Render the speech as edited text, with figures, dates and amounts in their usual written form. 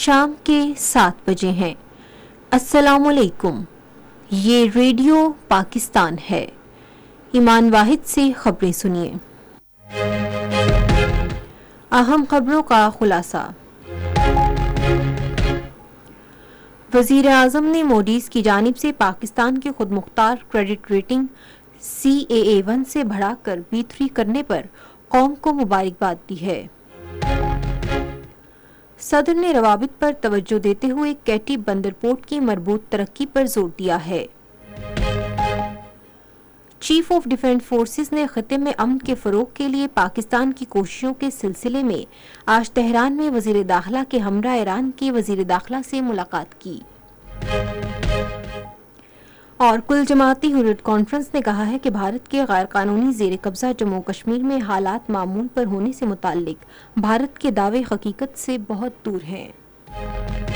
शाम के 7 बजे हैं। अस्सलामुअलैकुम। ये रेडियो पाकिस्तान है। ईमान वाहिद से खबरें सुनिए। अहम खबरों का खुलासा। वजीर आजम ने मोडीज की जानिब से पाकिस्तान की खुद मुख्तार क्रेडिट रेटिंग CAA1 से बढ़ाकर B3 करने पर कौम को मुबारकबाद दी है। सदर ने रवाबित पर तवज्जो देते हुए कैटी बंदर पोर्ट की मरबूत तरक्की पर जोर दिया है। चीफ ऑफ डिफेंस फोर्सेस ने खिते में अमन के फरोग के लिए पाकिस्तान की कोशिशों के सिलसिले में आज तेहरान में वजीर दाखिला के हमरा ईरान के वजीर दाखिला से मुलाकात की। और कुल जमाती हुर्रियत कॉन्फ्रेंस ने कहा है कि भारत के गैर कानूनी जेर कब्जा जम्मू कश्मीर में हालात मामूल पर होने से मुताल्लिक भारत के दावे हकीकत से बहुत दूर हैं।